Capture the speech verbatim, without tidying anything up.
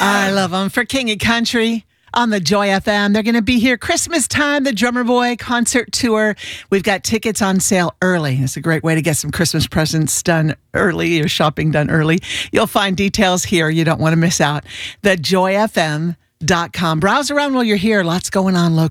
I love them. For King of Country on the Joy F M. They're going to be here Christmas time, the Drummer Boy concert tour. We've got tickets on sale early. It's a great way to get some Christmas presents done early or shopping done early. You'll find details here. You don't want to miss out. the joy f m dot com. Browse around while you're here. Lots going on locally.